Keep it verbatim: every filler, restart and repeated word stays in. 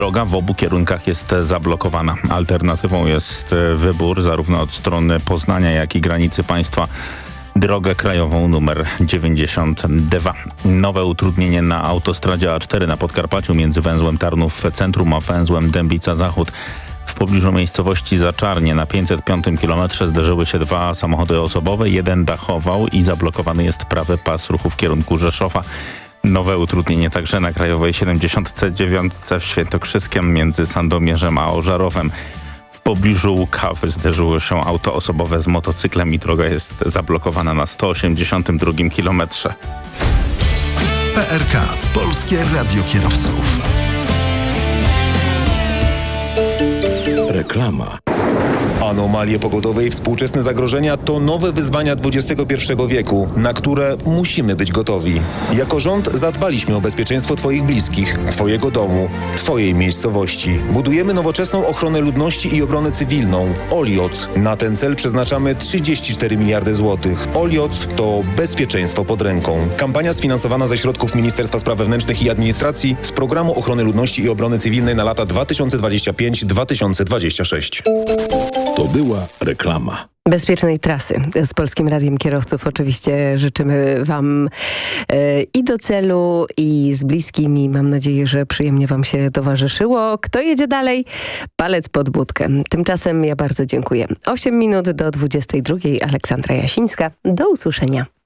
Droga w obu kierunkach jest zablokowana. Alternatywą jest wybór zarówno od strony Poznania, jak i granicy państwa. Drogę krajową numer dziewięćdziesiąt dwa. Nowe utrudnienie na autostradzie A cztery na Podkarpaciu między węzłem Tarnów Centrum a węzłem Dębica Zachód. W pobliżu miejscowości Zaczarnie na pięćset piątym kilometrze zderzyły się dwa samochody osobowe. Jeden dachował i zablokowany jest prawy pas ruchu w kierunku Rzeszowa. Nowe utrudnienie także na krajowej siedemdziesiąt dziewięć w Świętokrzyskiem między Sandomierzem a Ożarowem. W pobliżu Łukawy zderzyło się auto osobowe z motocyklem i droga jest zablokowana na sto osiemdziesiątym drugim kilometrze. P R K. Polskie Radio Kierowców. Reklama. Anomalie pogodowe i współczesne zagrożenia to nowe wyzwania dwudziestego pierwszego wieku, na które musimy być gotowi. Jako rząd zadbaliśmy o bezpieczeństwo Twoich bliskich, Twojego domu, Twojej miejscowości. Budujemy nowoczesną ochronę ludności i obronę cywilną. Olioc. Na ten cel przeznaczamy trzydzieści cztery miliardy złotych. Olioc to bezpieczeństwo pod ręką. Kampania sfinansowana ze środków Ministerstwa Spraw Wewnętrznych i Administracji z Programu Ochrony Ludności i Obrony Cywilnej na lata dwa tysiące dwudziesty piąty do dwa tysiące dwudziestego szóstego. To była reklama. Bezpiecznej trasy z Polskim Radiem Kierowców oczywiście życzymy Wam e, i do celu, i z bliskimi. Mam nadzieję, że przyjemnie Wam się towarzyszyło. Kto jedzie dalej? Palec pod budkę. Tymczasem ja bardzo dziękuję. osiem minut do dwudziestej drugiej. Aleksandra Jasińska. Do usłyszenia.